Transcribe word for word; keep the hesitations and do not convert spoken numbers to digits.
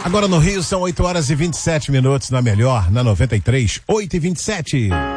Agora no Rio são oito horas e vinte e sete minutos, na melhor, na noventa e três, oito e vinte e sete.